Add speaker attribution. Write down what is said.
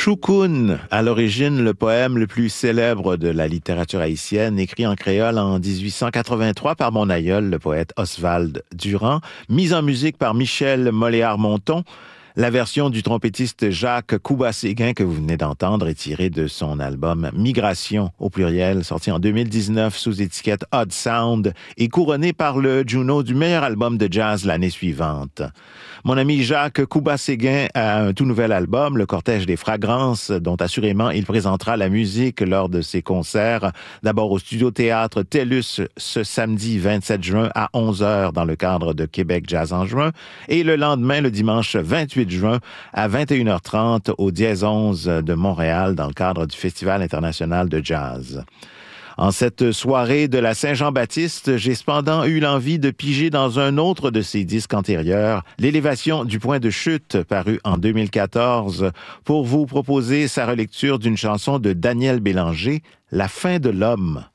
Speaker 1: Shukun, à l'origine le poème le plus célèbre de la littérature haïtienne, écrit en créole en 1883 par mon aïeul, le poète Oswald Durand, mis en musique par Michel Moléard-Monton. La version du trompettiste Jacques Couba-Séguin que vous venez d'entendre est tirée de son album Migration au pluriel, sorti en 2019 sous étiquette Odd Sound et couronné par le Juno du meilleur album de jazz l'année suivante. Mon ami Jacques Couba-Séguin a un tout nouvel album, Le Cortège des Fragrances, dont assurément il présentera la musique lors de ses concerts, d'abord au Studio Théâtre TELUS ce samedi 27 juin à 11h dans le cadre de Québec Jazz en juin, et le lendemain, le dimanche 28 juin à 21h30 au Dièse 11 de Montréal dans le cadre du Festival international de jazz. En cette soirée de la Saint-Jean-Baptiste, j'ai cependant eu l'envie de piger dans un autre de ses disques antérieurs, L'élévation du point de chute, paru en 2014, pour vous proposer sa relecture d'une chanson de Daniel Bélanger, La fin de l'homme.